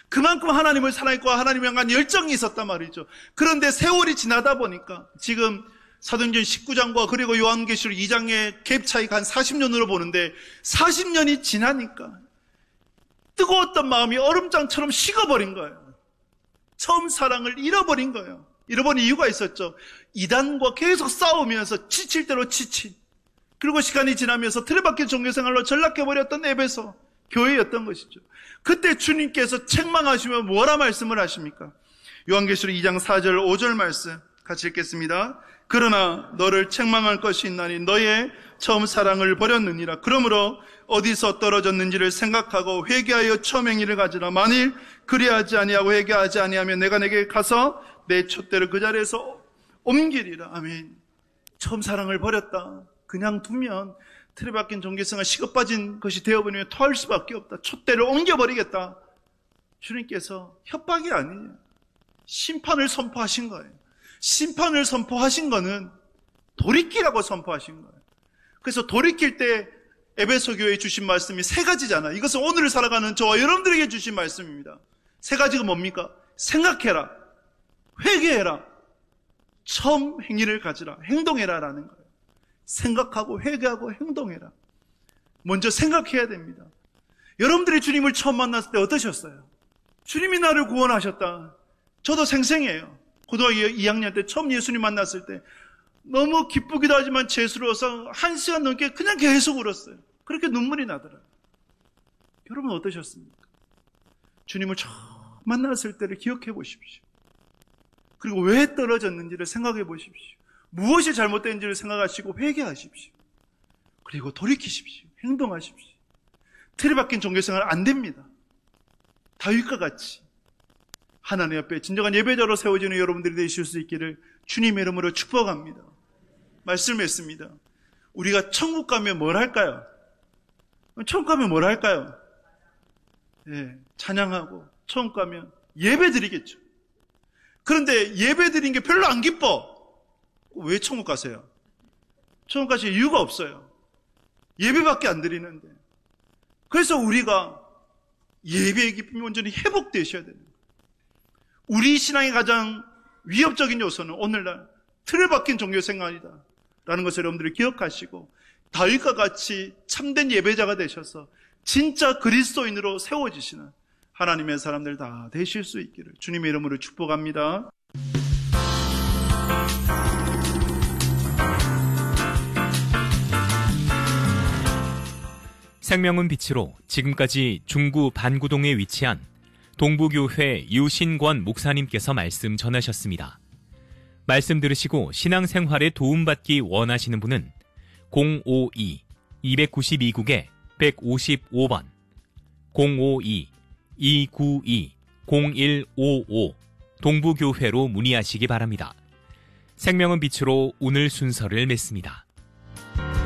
그만큼 하나님을 사랑했고 하나님을 향한 열정이 있었단 말이죠. 그런데 세월이 지나다 보니까 지금 사도행전 19장과 그리고 요한계시록 2장의 갭 차이가 한 40년으로 보는데 40년이 지나니까 뜨거웠던 마음이 얼음장처럼 식어버린 거예요. 처음 사랑을 잃어버린 거예요. 잃어버린 이유가 있었죠. 이단과 계속 싸우면서 지칠 대로 지친, 그리고 시간이 지나면서 틀에박힌 종교생활로 전락해버렸던 에베소 교회였던 것이죠. 그때 주님께서 책망하시며 뭐라 말씀을 하십니까? 요한계시록 2장 4절 5절 말씀 같이 읽겠습니다. 그러나 너를 책망할 것이 있나니 너의 처음 사랑을 버렸느니라. 그러므로 어디서 떨어졌는지를 생각하고 회개하여 처음 행위를 가지라. 만일 그리하지 아니하고 회개하지 아니하면 내가 내게 가서 내 촛대를 그 자리에서 옮기리라. 아멘. 처음 사랑을 버렸다. 그냥 두면 틀에 박힌 종교생활 식어빠진 것이 되어버리면 토할 수밖에 없다. 촛대를 옮겨버리겠다. 주님께서 협박이 아니에요. 심판을 선포하신 거예요. 심판을 선포하신 거는 돌이키라고 선포하신 거예요. 그래서 돌이킬 때 에베소 교회에 주신 말씀이 세 가지잖아요. 이것은 오늘을 살아가는 저와 여러분들에게 주신 말씀입니다. 세 가지가 뭡니까? 생각해라, 회개해라, 처음 행위를 가지라, 행동해라라는 거예요. 생각하고 회개하고 행동해라. 먼저 생각해야 됩니다. 여러분들이 주님을 처음 만났을 때 어떠셨어요? 주님이 나를 구원하셨다. 저도 생생해요. 고등학교 2학년 때 처음 예수님 만났을 때 너무 기쁘기도 하지만 죄스러워서 1시간 넘게 그냥 계속 울었어요. 그렇게 눈물이 나더라고요. 여러분 어떠셨습니까? 주님을 처음 만났을 때를 기억해 보십시오. 그리고 왜 떨어졌는지를 생각해 보십시오. 무엇이 잘못된지를 생각하시고 회개하십시오. 그리고 돌이키십시오. 행동하십시오. 틀에 박힌 종교생활 안 됩니다. 다윗과 같이 하나님 앞에 진정한 예배자로 세워지는 여러분들이 되실 수 있기를 주님의 이름으로 축복합니다. 말씀했습니다. 우리가 천국 가면 뭘 할까요? 천국 가면 뭘 할까요? 네, 찬양하고 천국 가면 예배 드리겠죠. 그런데 예배 드린 게 별로 안 기뻐. 왜 천국 가세요? 천국 가실 이유가 없어요. 예배밖에 안 드리는데. 그래서 우리가 예배의 기쁨이 온전히 회복되셔야 됩니다. 우리 신앙의 가장 위협적인 요소는 오늘날 틀을 박힌 종교생활이다 라는 것을 여러분들이 기억하시고 다윗과 같이 참된 예배자가 되셔서 진짜 그리스도인으로 세워지시는 하나님의 사람들 다 되실 수 있기를 주님의 이름으로 축복합니다. 생명은 빛으로 지금까지 중구 반구동에 위치한 동부교회 유신권 목사님께서 말씀 전하셨습니다. 말씀 들으시고 신앙생활에 도움받기 원하시는 분은 052-292국에 155번 052-292-0155 동부교회로 문의하시기 바랍니다. 생명은 빛으로 오늘 순서를 맺습니다.